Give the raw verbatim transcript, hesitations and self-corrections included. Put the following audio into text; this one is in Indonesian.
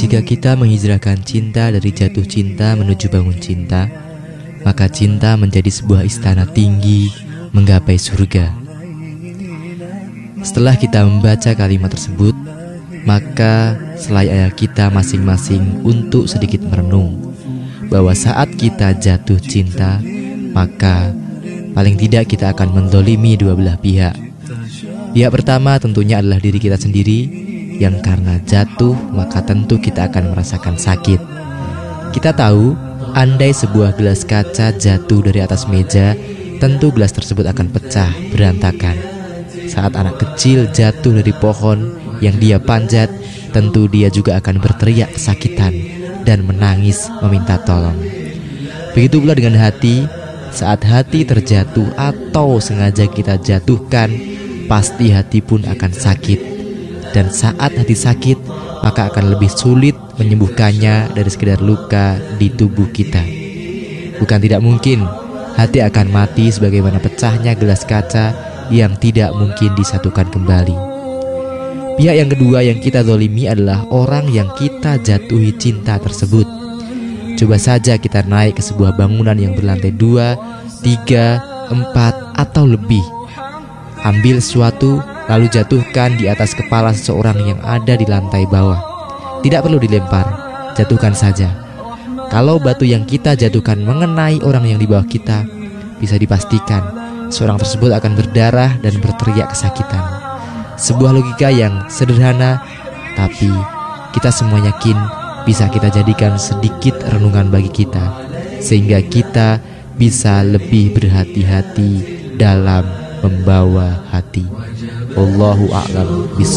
Jika kita menghijrahkan cinta dari jatuh cinta menuju bangun cinta, maka cinta menjadi sebuah istana tinggi menggapai surga. Setelah kita membaca kalimat tersebut, maka selayaknya kita masing-masing untuk sedikit merenung bahwa saat kita jatuh cinta, maka paling tidak kita akan mendolimi dua belah pihak. Pihak pertama tentunya adalah diri kita sendiri, yang karena jatuh maka tentu kita akan merasakan sakit. Kita tahu, andai sebuah gelas kaca jatuh dari atas meja, tentu gelas tersebut akan pecah berantakan. Saat anak kecil jatuh dari pohon yang dia panjat, tentu dia juga akan berteriak kesakitan dan menangis meminta tolong. Begitu pula dengan hati, saat hati terjatuh atau sengaja kita jatuhkan, pasti hati pun akan sakit. Dan saat hati sakit, maka akan lebih sulit menyembuhkannya dari sekedar luka di tubuh kita. Bukan tidak mungkin hati akan mati sebagaimana pecahnya gelas kaca yang tidak mungkin disatukan kembali. Pihak yang kedua yang kita zalimi adalah orang yang kita jatuhi cinta tersebut. Coba saja kita naik ke sebuah bangunan yang berlantai dua, tiga, empat, atau lebih. Ambil sesuatu lalu jatuhkan di atas kepala seseorang yang ada di lantai bawah. Tidak perlu dilempar, jatuhkan saja. Kalau batu yang kita jatuhkan mengenai orang yang di bawah kita, bisa dipastikan seorang tersebut akan berdarah dan berteriak kesakitan. Sebuah logika yang sederhana, tapi kita semua yakin bisa kita jadikan sedikit renungan bagi kita, sehingga kita bisa lebih berhati-hati dalam membawa hati. Wallahu a'lam bishawab.